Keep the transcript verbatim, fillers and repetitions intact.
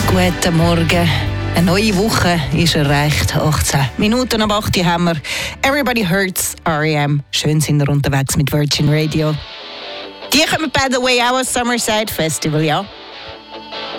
Guten Morgen. Eine neue Woche ist erreicht. achtzehn Minuten ab acht Uhr haben wir Everybody Hurts, R E M. Schön sind wir unterwegs mit Virgin Radio. Die kommen by the way auch aus Summerside Festival, ja.